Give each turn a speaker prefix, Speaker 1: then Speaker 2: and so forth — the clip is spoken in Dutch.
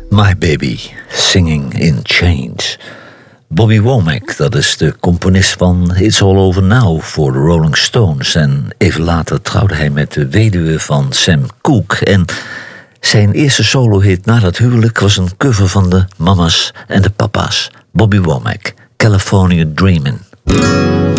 Speaker 1: My Baby, Singing in Chains. Bobby Womack, dat is de componist van It's All Over Now voor de Rolling Stones. En even later trouwde hij met de weduwe van Sam Cooke. En zijn eerste solohit na dat huwelijk was een cover van de Mamas en de Papa's. Bobby Womack, California Dreamin'.